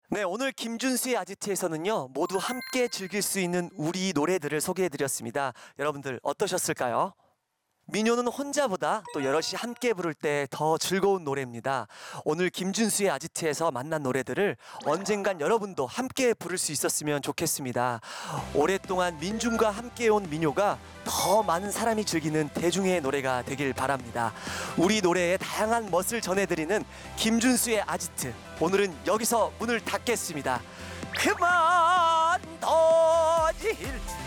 네, 오늘 김준수의 아지트에서는요, 모두 함께 즐길 수 있는 우리 노래들을 소개해드렸습니다. 여러분들 어떠셨을까요? 민요는 혼자보다 또 여럿이 함께 부를 때 더 즐거운 노래입니다. 오늘 김준수의 아지트에서 만난 노래들을 언젠간 여러분도 함께 부를 수 있었으면 좋겠습니다. 오랫동안 민중과 함께 온 민요가 더 많은 사람이 즐기는 대중의 노래가 되길 바랍니다. 우리 노래의 다양한 멋을 전해드리는 김준수의 아지트, 오늘은 여기서 문을 닫겠습니다. 그만 던질